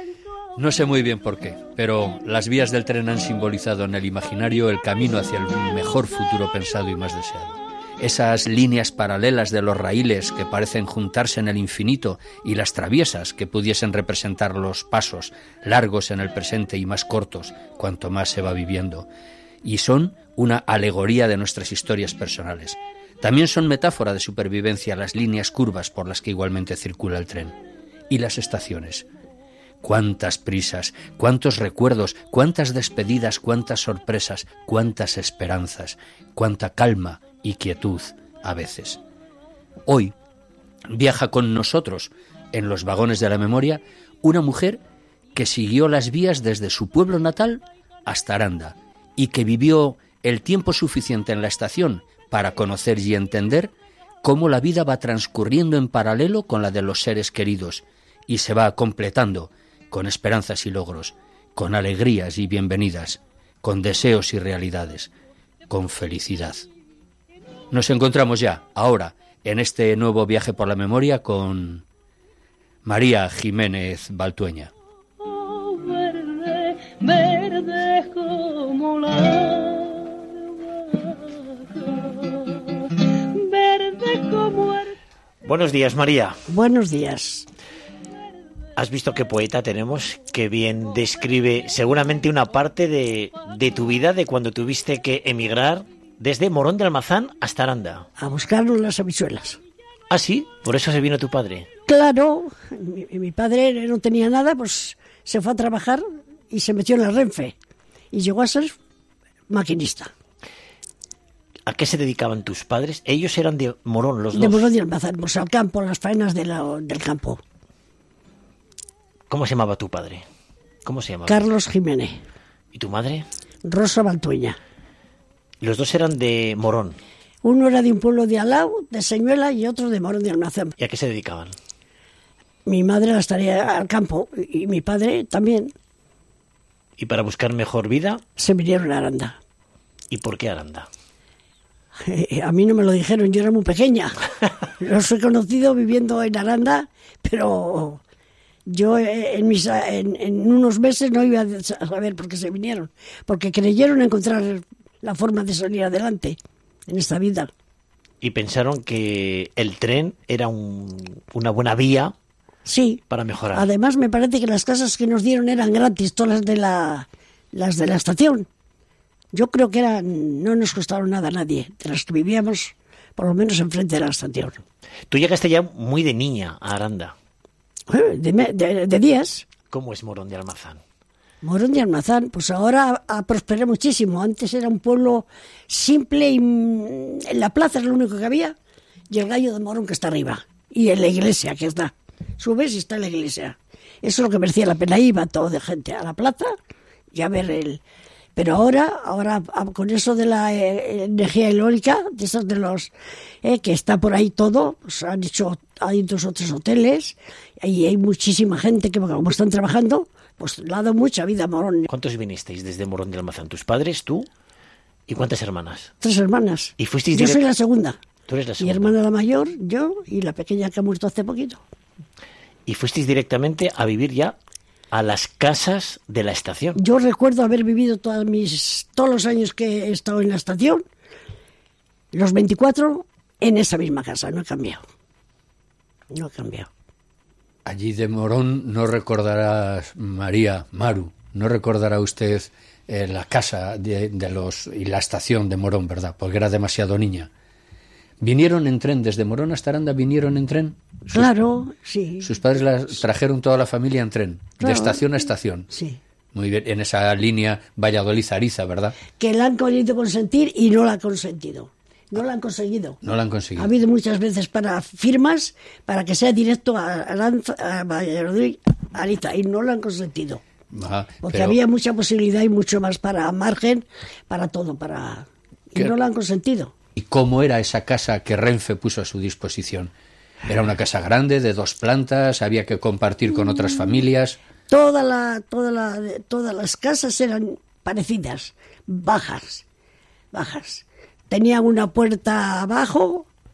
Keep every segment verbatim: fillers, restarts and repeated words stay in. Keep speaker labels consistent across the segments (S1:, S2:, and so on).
S1: No sé muy bien por qué, pero las vías del tren han simbolizado en el imaginario el camino hacia el mejor futuro pensado y más deseado. Esas líneas paralelas de los raíles que parecen juntarse en el infinito y las traviesas que pudiesen representar los pasos, largos en el presente y más cortos, cuanto más se va viviendo. Y son una alegoría de nuestras historias personales. También son metáfora de supervivencia las líneas curvas por las que igualmente circula el tren. Y las estaciones. Cuántas prisas, cuántos recuerdos, cuántas despedidas, cuántas sorpresas, cuántas esperanzas, cuánta calma y quietud a veces. Hoy viaja con nosotros en los vagones de la memoria una mujer que siguió las vías desde su pueblo natal hasta Aranda y que vivió el tiempo suficiente en la estación para conocer y entender cómo la vida va transcurriendo en paralelo con la de los seres queridos y se va completando con esperanzas y logros, con alegrías y bienvenidas, con deseos y realidades, con felicidad. Nos encontramos ya, ahora, en este nuevo viaje por la memoria con María Jiménez Baltueña.
S2: Oh, verde, verde como la vaca, verde como el...
S3: Buenos días, María.
S4: Buenos días.
S3: ¿Has visto qué poeta tenemos? Que bien describe seguramente una parte de, de tu vida, de cuando tuviste que emigrar desde Morón de Almazán hasta Aranda.
S4: A buscarnos las habichuelas.
S3: ¿Ah, sí? ¿Por eso se vino tu padre?
S4: Claro, mi, mi padre no tenía nada, pues se fue a trabajar y se metió en la Renfe. Y llegó a ser maquinista.
S3: ¿A qué se dedicaban tus padres? Ellos eran de Morón, los dos.
S4: De Morón de Almazán, pues al campo, las faenas de la, del campo.
S3: ¿Cómo se llamaba tu padre? ¿Cómo se llamaba?
S4: Carlos Jiménez.
S3: ¿Y tu madre?
S4: Rosa Baltueña.
S3: Los dos eran de Morón.
S4: Uno era de un pueblo de Alau, de Señuela, y otro de Morón de Almazán.
S3: ¿Y a qué se dedicaban?
S4: Mi madre las traía al campo y mi padre también.
S3: ¿Y para buscar mejor vida?
S4: Se vinieron a Aranda.
S3: ¿Y por qué Aranda?
S4: Eh, a mí no me lo dijeron, yo era muy pequeña. Los he conocido viviendo en Aranda, pero yo en, mis, en, en unos meses no iba a saber por qué se vinieron. Porque creyeron encontrar la forma de salir adelante en esta vida.
S3: Y pensaron que el tren era un, una buena vía,
S4: sí,
S3: para mejorar.
S4: Además me parece que las casas que nos dieron eran gratis, todas las de la, las de la estación. Yo creo que eran, no nos costaron nada a nadie, de las que vivíamos por lo menos enfrente de la estación.
S3: Tú llegaste ya muy de niña a Aranda.
S4: De, de, de días.
S3: ¿Cómo es Morón de Almazán?
S4: Morón de Almazán, pues ahora ha prosperado muchísimo. Antes era un pueblo simple y en la plaza es lo único que había y el gallo de Morón que está arriba y en la iglesia que está. Subes y está en la iglesia. Eso es lo que merecía la pena. Iba todo de gente a la plaza y a ver el... Pero ahora, ahora con eso de la eh, energía eólica, de esos de los eh, que está por ahí todo, pues han hecho, hay dos o tres hoteles y hay muchísima gente que como están trabajando, pues le ha dado mucha vida a Morón.
S3: ¿Cuántos vinisteis desde Morón de Almazán? ¿Tus padres, tú y cuántas hermanas?
S4: Tres hermanas.
S3: ¿Y fuisteis
S4: Yo
S3: direct...
S4: soy la segunda.
S3: Tú eres la segunda.
S4: Mi hermana la mayor, yo y la pequeña que ha muerto hace poquito.
S3: ¿Y fuisteis directamente a vivir ya a las casas de la estación?
S4: Yo recuerdo haber vivido todas mis, todos los años que he estado en la estación, los veinticuatro, en esa misma casa. No he cambiado. No he cambiado.
S1: Allí de Morón no recordará, María, Maru, no recordará usted eh, la casa de, de los y la estación de Morón, ¿verdad? Porque era demasiado niña. ¿Vinieron en tren desde Morón hasta Aranda? ¿Vinieron en tren? Sus,
S4: claro, sí.
S1: Sus padres la trajeron toda la familia en tren, claro, de estación a estación.
S4: Sí.
S1: Muy bien, en esa línea Valladolid-Ariza, ¿verdad?
S4: Que la han querido consentir y no la han consentido. No la han conseguido.
S1: No la han conseguido.
S4: Ha habido muchas veces para firmas para que sea directo a, a, a Valladolid-Ariza y no la han consentido.
S1: Ajá,
S4: porque
S1: pero...
S4: había mucha posibilidad y mucho más para margen, para todo, para y
S1: ¿Qué?
S4: No la han consentido.
S1: ¿Y cómo era esa casa que Renfe puso a su disposición? ¿Era una casa grande, de dos plantas? ¿Había que compartir con otras familias?
S4: Toda la, toda la, todas las casas eran parecidas, bajas, bajas. Tenían una puerta abajo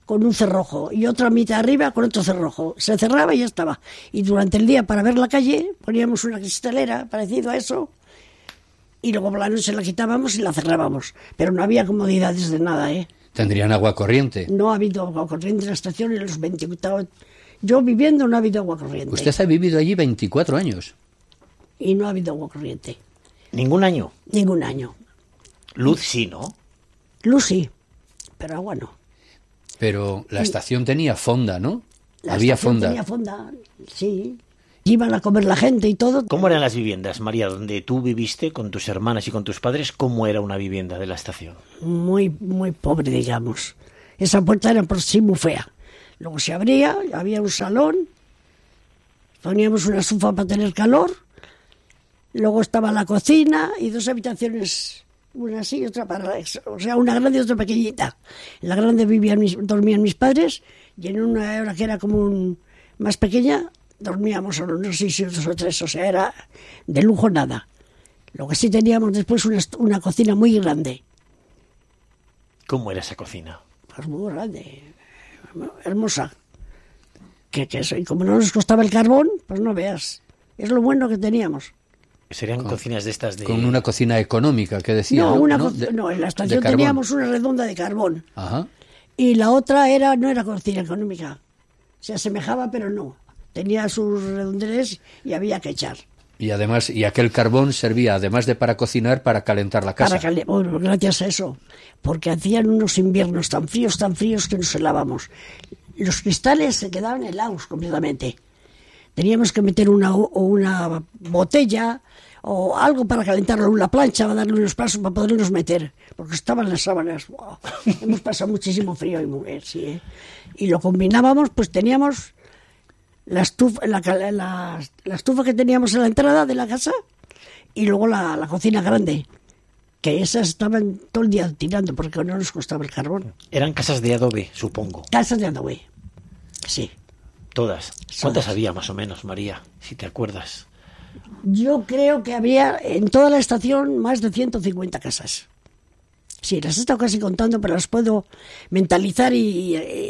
S4: con un cerrojo y otra mitad arriba con otro cerrojo. Se cerraba y ya estaba. Y durante el día, para ver la calle, poníamos una cristalera parecido a eso y luego por la noche la quitábamos y la cerrábamos. Pero no había comodidades de nada, ¿eh?
S1: ¿Tendrían agua corriente?
S4: No ha habido agua corriente en la estación en los veinticuatro... Yo viviendo no ha habido agua corriente.
S1: Usted ha vivido allí veinticuatro años.
S4: Y no ha habido agua corriente.
S3: ¿Ningún año?
S4: Ningún año.
S3: Luz sí, ¿no?
S4: Luz sí, pero agua no.
S1: Pero la estación tenía fonda, ¿no?
S4: La
S1: Había
S4: estación
S1: fonda.
S4: tenía fonda, sí. Iban a comer la gente y todo.
S3: ¿Cómo eran las viviendas, María, donde tú viviste con tus hermanas y con tus padres? ¿Cómo era una vivienda de la estación?
S4: Muy, muy pobre, digamos. Esa puerta era por sí muy fea. Luego se abría, había un salón, poníamos una estufa para tener calor, luego estaba la cocina y dos habitaciones, una así y otra para... O sea, una grande y otra pequeñita. En la grande vivían mis, dormían mis padres y en una hora que era como un, más pequeña dormíamos solo, no sé si dos o tres, o sea, era de lujo nada. Lo que sí teníamos después una, una cocina muy grande.
S3: ¿Cómo era esa cocina?
S4: Pues muy grande, hermosa. Que, que eso, y como no nos costaba el carbón, pues no veas. Es lo bueno que teníamos.
S3: ¿Serían
S1: Con-
S3: cocinas de estas de...?
S1: Con una cocina económica, que decía.
S4: No,
S1: No,
S4: una
S1: no,
S4: co-
S1: de-
S4: no, en la
S1: de
S4: estación
S1: carbón.
S4: teníamos una redonda de carbón.
S1: Ajá.
S4: Y la otra era no era cocina económica. Se asemejaba, pero no. Tenía sus redondeles y había que echar.
S1: Y además, y aquel carbón servía, además de para cocinar, para calentar la casa.
S4: Para cale- bueno, gracias a eso. Porque hacían unos inviernos tan fríos, tan fríos que nos helábamos. Los cristales se quedaban helados completamente. Teníamos que meter una, o una botella o algo para calentarlo, una plancha, para darle unos pasos para podernos meter. Porque estaban las sábanas. Wow. Hemos pasado muchísimo frío y mujer, sí. ¿eh? Y lo combinábamos, pues teníamos la estufa, la, la, la, la estufa que teníamos en la entrada de la casa y luego la, la cocina grande. Que esas estaban todo el día tirando porque no nos costaba el carbón.
S3: Eran casas de adobe, supongo.
S4: Casas de adobe. Sí.
S3: Todas. ¿Cuántas
S4: Todas.
S3: había más o menos, María? Si te acuerdas.
S4: Yo creo que había en toda la estación más de ciento cincuenta casas. Sí, las he estado casi contando, pero las puedo mentalizar y,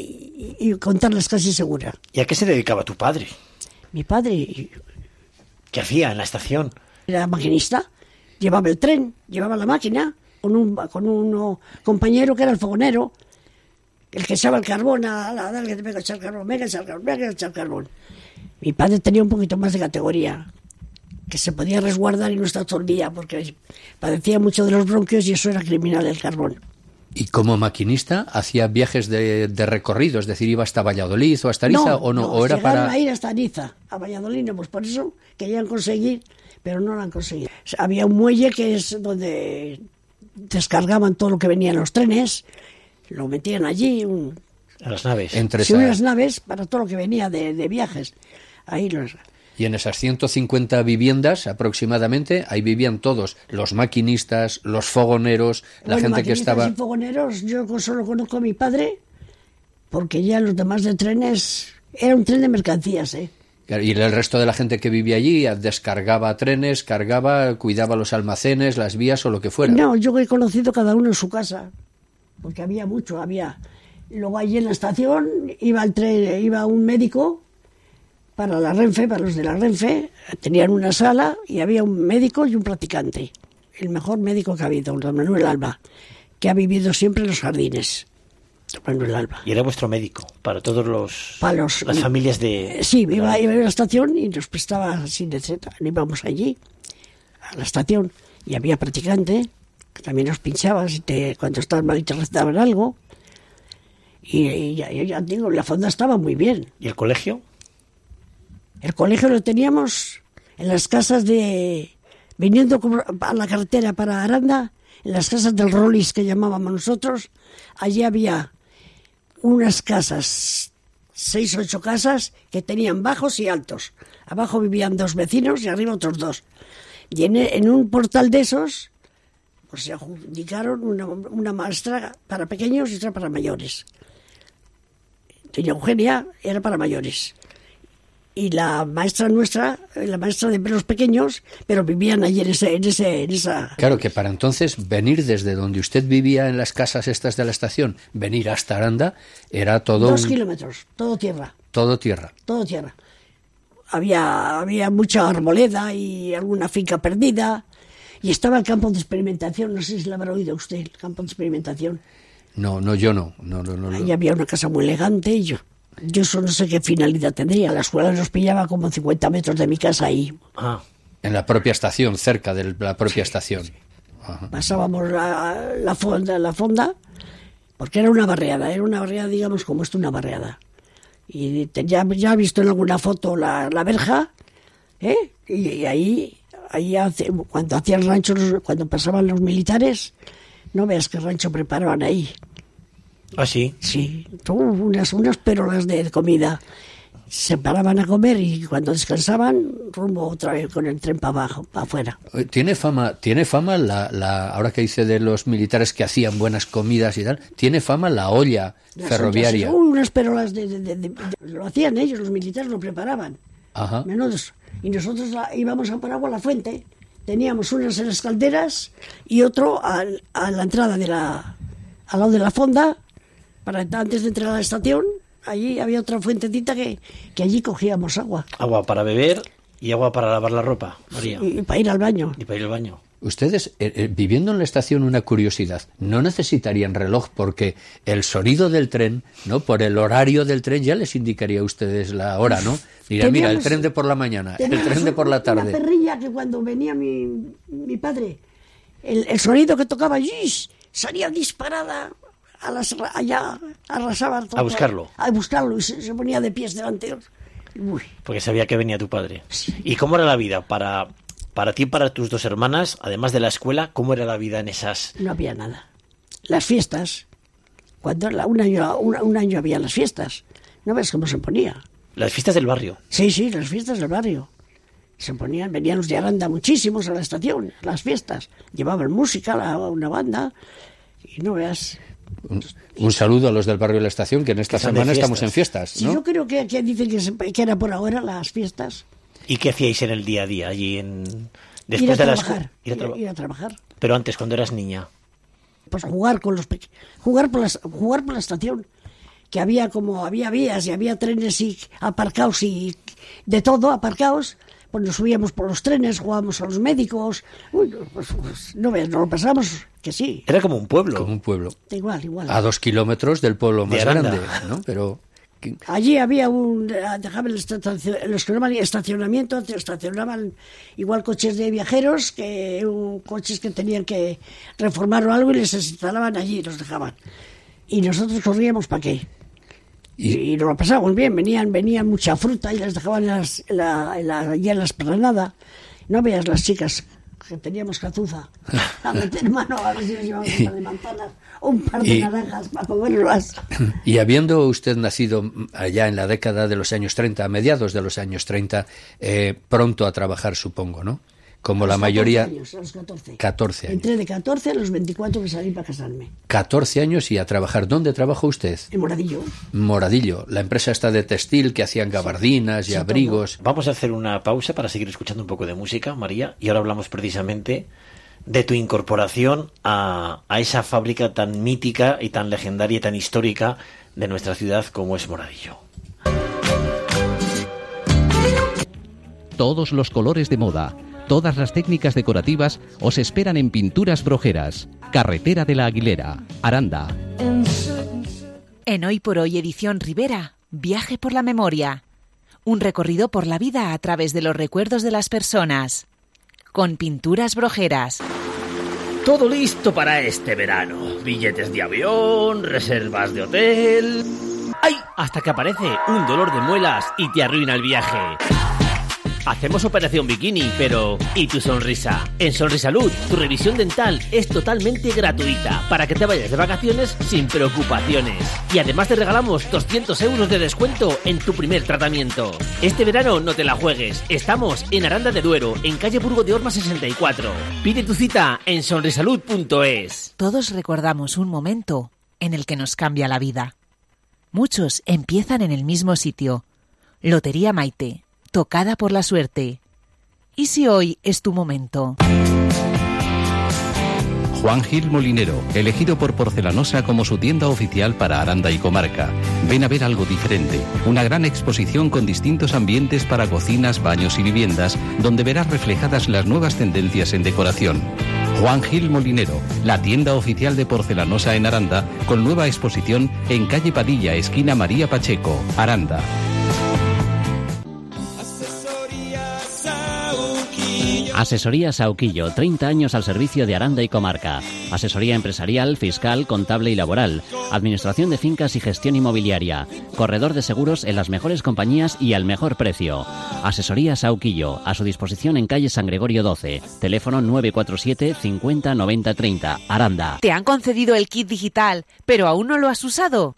S4: y, y contarlas casi segura.
S3: ¿Y a qué se dedicaba tu padre?
S4: Mi padre
S3: ¿Qué hacía en la estación?
S4: era maquinista, llevaba el tren, llevaba la máquina, con un con un compañero que era el fogonero, el que echaba el carbón, a la dale que te venga a echar carbón, venga a echar carbón, venga a echar carbón. Mi padre tenía un poquito más de categoría, que se podía resguardar y no estar todo el día, porque padecía mucho de los bronquios y eso era criminal, el carbón.
S1: Y como maquinista, hacía viajes de, de recorrido, es decir, iba hasta Valladolid o hasta Ariza, o no, o era
S4: llegaron
S1: para...
S4: a ir hasta Niza, a Valladolid, no, pues por eso querían conseguir, pero no lo han conseguido. Había un muelle que es donde descargaban todo lo que venía en los trenes, lo metían allí, un,
S3: A las naves.
S1: Entre
S4: sí,
S1: esa-
S4: unas naves para todo lo que venía de, de viajes. Ahí los...
S1: Y en esas ciento cincuenta viviendas aproximadamente, ahí vivían todos, los maquinistas, los fogoneros, la
S4: Bueno,
S1: gente que
S4: maquinistas
S1: estaba...
S4: y fogoneros, yo solo conozco a mi padre, porque ya los demás de trenes, era un tren de mercancías, ¿eh?
S1: Y el resto de la gente que vivía allí descargaba trenes, cargaba, cuidaba los almacenes, las vías o lo que fuera.
S4: No, yo he conocido cada uno en su casa, porque había mucho, había. Luego allí en la estación iba el tren, iba un médico para la Renfe, para los de la Renfe, tenían una sala y había un médico y un practicante, el mejor médico que ha habido, don Manuel Alba, que ha vivido siempre en los jardines. Don Manuel Alba.
S3: Y era vuestro médico para todos los...
S4: Para los-
S3: las familias
S4: Eh,
S3: de...
S4: Sí, iba, iba a la estación y nos prestaba sin etcétera. Íbamos allí, a la estación, y había practicante, que también nos pinchaba si te, cuando estabas mal y te recetaban algo. Y, y ya, ya- ya digo, la fonda estaba muy bien.
S3: ¿Y el colegio?
S4: El colegio lo teníamos en las casas de... Viniendo como a la carretera para Aranda, en las casas del Rollis que llamábamos nosotros, allí había unas casas, seis o ocho casas, que tenían bajos y altos. Abajo vivían dos vecinos y arriba otros dos. Y en, en un portal de esos, pues se adjudicaron una, una maestra para pequeños y otra para mayores. Doña Eugenia era para mayores. y la maestra nuestra, la maestra de los pequeños, pero vivían allí en ese, en ese, en esa.
S1: Claro que para entonces venir desde donde usted vivía en las casas estas de la estación, venir hasta Aranda, era todo
S4: Dos
S1: un-
S4: kilómetros, todo tierra,
S1: todo tierra.
S4: todo tierra. Había, había mucha arboleda y alguna finca perdida, y estaba el campo de experimentación, no sé si lo habrá oído usted, el campo de experimentación.
S1: No, no, yo no. no, no, no, no.
S4: Ahí había una casa muy elegante y yo, yo eso no sé qué finalidad tendría. La escuela nos pillaba como cincuenta metros de mi casa ahí.
S3: Ah,
S1: En la propia estación, cerca de la propia estación. Ajá.
S4: Pasábamos la, la fonda, la fonda, porque era una barriada, era una barriada, digamos, como esto, una barriada. Y te- ya, ya he visto en alguna foto la, la verja, ¿eh? Y, y ahí, ahí hace- cuando hacían ranchos, cuando pasaban los militares, no veas qué rancho preparaban ahí.
S3: ah, sí.
S4: Sí, tú, unas, unas perolas de comida. Se paraban a comer y cuando descansaban, rumbo otra vez con el tren para abajo, para afuera.
S1: Eh, Tiene fama, tiene fama la, la, ahora que dice de los militares que hacían buenas comidas y tal, tiene fama la olla
S4: Las
S1: ferroviaria.
S4: ollas, uy, unas perolas de, de- de- de- de- lo hacían ellos, los militares lo preparaban.
S1: Ajá.
S4: Menudos. Y nosotros la- íbamos a por agua a la fuente. Teníamos unas en las calderas y otro al- a, la entrada de la, al lado de la fonda, para antes de entrar a la estación. Allí había otra fuentecita que, que allí cogíamos agua
S3: Agua para beber y agua para lavar la ropa, María.
S4: y, y para ir al baño.
S3: Y para ir al baño.
S1: Ustedes, eh, eh, viviendo en la estación, una curiosidad, no necesitarían reloj porque el sonido del tren, ¿no? Por el horario del tren ya les indicaría a ustedes la hora, ¿no? Mira, mira, el
S4: Teníamos-
S1: tren de por la mañana, el
S4: Teníamos
S1: tren de por la
S4: Una
S1: tarde.
S4: perrilla que cuando venía mi, mi padre, el, el sonido que tocaba allí salía disparada a las, allá, arrasaba todo.
S3: A buscarlo.
S4: A buscarlo y se, se ponía de pies delante. Uy,
S3: Porque sabía que venía tu padre.
S4: Sí.
S3: ¿Y cómo era la vida para, para ti y para tus dos hermanas, además de la escuela? ¿Cómo era la vida en esas...?
S4: no había nada. Las fiestas, cuando la- un, año, un, un año había las fiestas, ¿no ves cómo se ponía?
S3: Las fiestas del barrio.
S4: Sí, sí, las fiestas del barrio. Se ponían, venían los de Aranda muchísimos a la estación, las fiestas. Llevaban música, la- una banda, y no veas...
S1: Un, un saludo a los del barrio de la estación, que en esta
S3: Que son de
S1: semana estamos
S3: fiestas.
S1: en fiestas,
S4: Sí,
S1: ¿no?
S4: yo creo que, que dicen que, se- que era por ahora las fiestas.
S3: ¿Y qué hacíais en el día a día allí en...
S4: Ir
S3: Después
S4: a
S3: de la
S4: trabajar.
S3: escuela? Ir a
S4: ir,
S3: traba-
S4: ir a trabajar.
S3: Pero antes, cuando eras niña.
S4: Pues jugar con los peque- jugar por las, jugar por la estación. Que había como había vías y había trenes y aparcados y de todo aparcados. Pues nos subíamos por los trenes, jugábamos a los médicos. Uy, pues, pues, no ves, nos lo pasamos que sí.
S3: Era como un pueblo.
S1: Como un pueblo.
S4: Igual, igual.
S1: A dos kilómetros del pueblo
S3: De
S1: más
S3: Aranda.
S1: grande, ¿no? Pero... que-
S4: Allí había un... Dejaban el, estacion- los que llamaban estacionamiento, estacionaban igual coches de viajeros, que un- coches que tenían que reformar o algo y les instalaban allí, los dejaban. Y nosotros corríamos para qué. Y,
S1: Y-
S4: y nos lo pasábamos bien, venían, venían mucha fruta y las dejaban en las, en la, en la, allí en la esplanada. No veas las chicas que teníamos cazuza a meter mano a ver si nos llevamos un par de manzanas o un par de
S1: Y-
S4: naranjas para comerlas.
S1: Y habiendo usted nacido allá en la década de los años treinta, a mediados de los años treinta, eh, pronto a trabajar, supongo, ¿no? Como
S4: A
S1: la
S4: los
S1: mayoría...
S4: catorce años, a los catorce.
S1: catorce años.
S4: Entré de catorce a los veinticuatro que salí para casarme.
S1: catorce años y a trabajar. ¿Dónde trabajó usted?
S4: En Moradillo.
S1: Moradillo, la empresa esta de textil que hacían gabardinas y
S4: sí,
S1: abrigos.
S3: Vamos a hacer una pausa para seguir escuchando un poco de música, María. Y ahora hablamos precisamente de tu incorporación a, a esa fábrica tan mítica y tan legendaria y tan histórica de nuestra ciudad como es Moradillo.
S5: Todos los colores de moda, todas las técnicas decorativas os esperan en Pinturas Brojeras, Carretera de la Aguilera, Aranda.
S6: En Hoy por Hoy edición Rivera, Viaje por la Memoria. Un recorrido por la vida a través de los recuerdos de las personas. Con Pinturas Brojeras.
S7: Todo listo para este verano. Billetes de avión, reservas de hotel... ¡Ay! Hasta que aparece un dolor de muelas y te arruina el viaje. Hacemos operación bikini, pero ¿y tu sonrisa? En Sonrisalud, tu revisión dental es totalmente gratuita para que te vayas de vacaciones sin preocupaciones. Y además te regalamos doscientos euros de descuento en tu primer tratamiento. Este verano no te la juegues. Estamos en Aranda de Duero, en calle Burgo de Orma sesenta y cuatro. Pide tu cita en sonrisalud punto es.
S6: Todos recordamos un momento en el que nos cambia la vida. Muchos empiezan en el mismo sitio. Lotería Maite, tocada por la suerte. ¿Y si hoy es tu momento?
S5: Juan Gil Molinero, elegido por Porcelanosa como su tienda oficial para Aranda y comarca. Ven a ver algo diferente, una gran exposición con distintos ambientes para cocinas, baños y viviendas, donde verás reflejadas las nuevas tendencias en decoración. Juan Gil Molinero, la tienda oficial de Porcelanosa en Aranda, con nueva exposición en calle Padilla, esquina María Pacheco, Aranda.
S8: Asesoría Sauquillo, treinta años al servicio de Aranda y comarca. Asesoría empresarial, fiscal, contable y laboral. Administración de fincas y gestión inmobiliaria. Corredor de seguros en las mejores compañías y al mejor precio. Asesoría Sauquillo, a su disposición en calle San Gregorio doce. Teléfono nueve cuatro siete cincuenta noventa treinta, Aranda.
S6: ¿Te han concedido el kit digital, pero aún no lo has usado?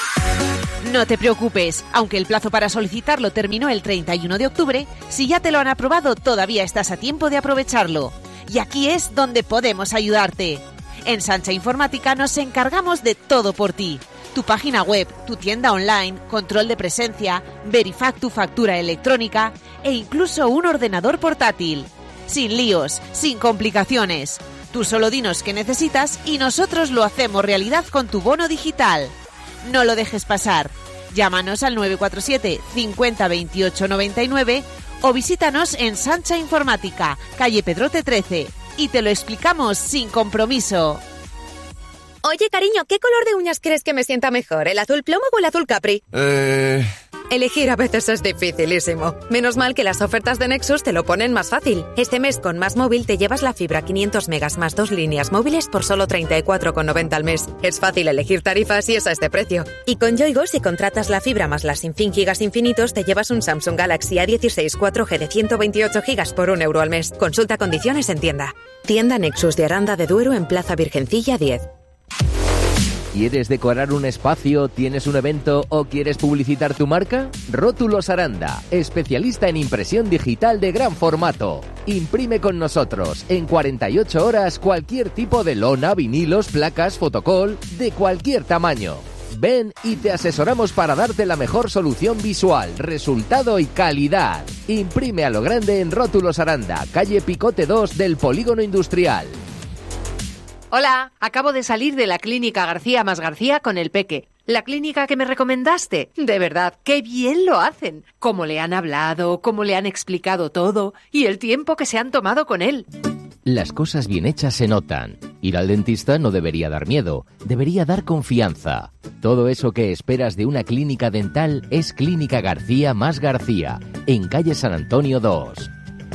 S6: No te preocupes, aunque el plazo para solicitarlo terminó el treinta y uno de octubre, si ya te lo han aprobado, todavía estás a tiempo de aprovecharlo. Y aquí es donde podemos ayudarte. En Sancha Informática nos encargamos de todo por ti. Tu página web, tu tienda online, control de presencia, Verifact tu factura electrónica e incluso un ordenador portátil. Sin líos, sin complicaciones. Tú solo dinos qué necesitas y nosotros lo hacemos realidad con tu bono digital. No lo dejes pasar. Llámanos al nueve cuatro siete cincuenta veintiocho noventa y nueve o visítanos en Sancha Informática, calle Pedrote trece, y te lo explicamos sin compromiso.
S9: Oye, cariño, ¿qué color de uñas crees que me sienta mejor? ¿El azul plomo o el azul capri?
S10: Eh...
S9: Elegir a veces es dificilísimo. Menos mal que las ofertas de Nexus te lo ponen más fácil. Este mes con Más Móvil te llevas la fibra quinientos megas más dos líneas móviles por solo treinta y cuatro con noventa al mes. Es fácil elegir tarifas y es a este precio. Y con Yoigo, si contratas la fibra más las sin fin gigas infinitos, te llevas un Samsung Galaxy A dieciséis cuatro G de ciento veintiocho gigas por un euro al mes. Consulta condiciones en tienda. Tienda Nexus de Aranda de Duero en Plaza Virgencilla diez.
S11: ¿Quieres decorar un espacio, tienes un evento o quieres publicitar tu marca? Rótulos Aranda, especialista en impresión digital de gran formato. Imprime con nosotros en cuarenta y ocho horas cualquier tipo de lona, vinilos, placas, fotocol, de cualquier tamaño. Ven y te asesoramos para darte la mejor solución visual, resultado y calidad. Imprime a lo grande en Rótulos Aranda, calle Picote dos del Polígono Industrial.
S12: Hola, acabo de salir de la clínica García más García con el Peque. La clínica que me recomendaste. De verdad, qué bien lo hacen. Cómo le han hablado, cómo le han explicado todo y el tiempo que se han tomado con él.
S11: Las cosas bien hechas se notan. Ir al dentista no debería dar miedo, debería dar confianza. Todo eso que esperas de una clínica dental es Clínica García más García, en calle San Antonio dos.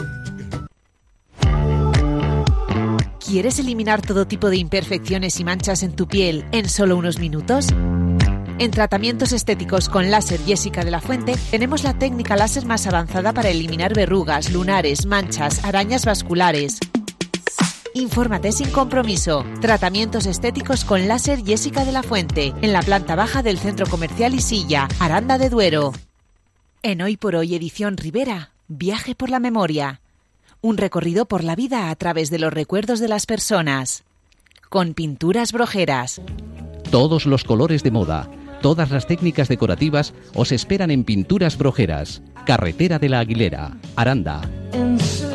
S6: ¿Quieres eliminar todo tipo de imperfecciones y manchas en tu piel en solo unos minutos? En Tratamientos Estéticos con Láser Jessica de la Fuente tenemos la técnica láser más avanzada para eliminar verrugas, lunares, manchas, arañas vasculares. Infórmate sin compromiso. Tratamientos Estéticos con Láser Jessica de la Fuente, en la planta baja del Centro Comercial Isilla, Aranda de Duero. En Hoy por Hoy edición Rivera, viaje por la memoria. Un recorrido por la vida a través de los recuerdos de las personas. Con Pinturas Brojeras.
S5: Todos los colores de moda, todas las técnicas decorativas os esperan en Pinturas Brojeras, Carretera de la Aguilera, Aranda.